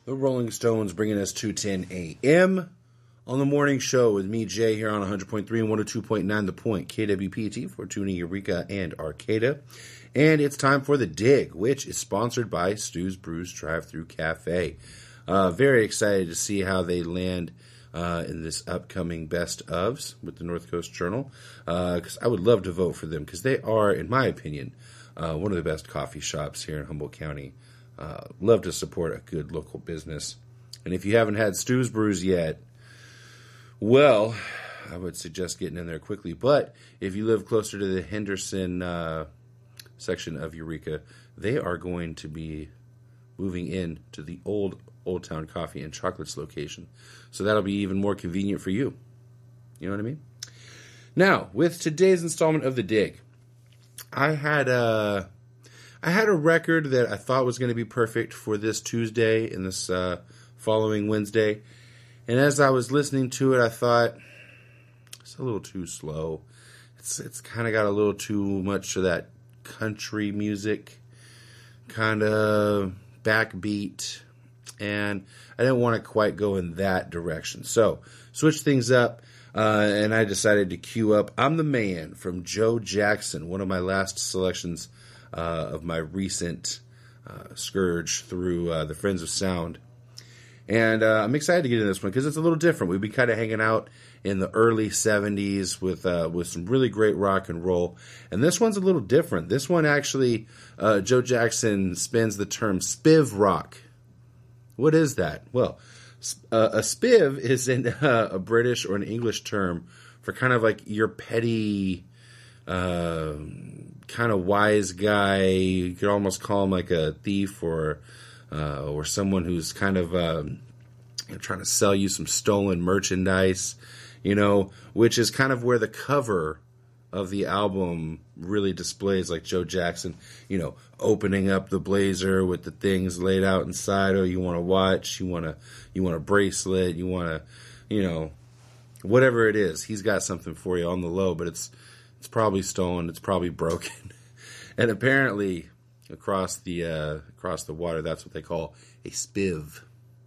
The Rolling Stones bringing us 2:10 a.m. on the morning show with me, Jay, here on 100.3 and 102.9 The Point, KWPT, Fortuna, Eureka, and Arcata. And it's time for The Dig, which is sponsored by Stu's Brews Drive-Thru Cafe. Very excited to see how they land in this upcoming Best Ofs with the North Coast Journal, because I would love to vote for them, because they are, in my opinion, one of the best coffee shops here in Humboldt County. Love to support a good local business. And if you haven't had Stu's Brews yet, well, I would suggest getting in there quickly. But if you live closer to the Henderson section of Eureka, they are going to be moving in to the Old Town Coffee and Chocolates location. So that'll be even more convenient for you. You know what I mean? Now, with today's installment of The Dig, I had a record that I thought was going to be perfect for this Tuesday and this following Wednesday. And as I was listening to it, I thought, it's a little too slow. It's kind of got a little too much of that country music, kind of backbeat. And I didn't want to quite go in that direction. So, switched things up. And I decided to cue up I'm the Man from Joe Jackson, one of my last selections of my recent scourge through the Friends of Sound. And I'm excited to get into this one because it's a little different. We've been kind of hanging out in the early 70s with some really great rock and roll. And this one's a little different. This one actually, Joe Jackson spins the term spiv rock. What is that? Well, a spiv is a British or an English term for kind of like your petty, kind of wise guy. You could almost call him like a thief or someone who's kind of trying to sell you some stolen merchandise, which is kind of where the cover of the album really displays, like Joe Jackson, opening up the blazer with the things laid out inside. Oh, you want a watch, you want a bracelet, you want to, whatever it is, he's got something for you on the low, but it's probably stolen, it's probably broken. And apparently across the water, that's what they call a spiv.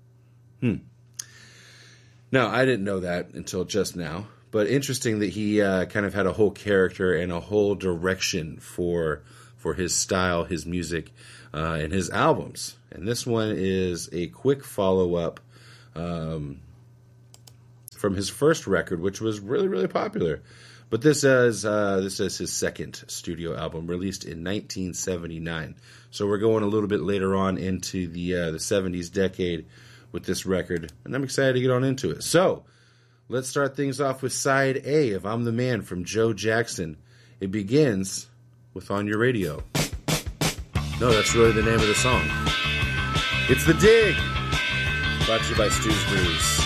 Now, I didn't know that until just now. But interesting that he kind of had a whole character and a whole direction for his style, his music, and his albums. And this one is a quick follow-up from his first record, which was really, really popular. But this is his second studio album, released in 1979. So we're going a little bit later on into the 70s decade with this record, and I'm excited to get on into it. So let's start things off with side A of I'm the Man from Joe Jackson. It begins with On Your Radio. No, that's really the name of the song. It's The Dig, brought to you by Stu's Brews.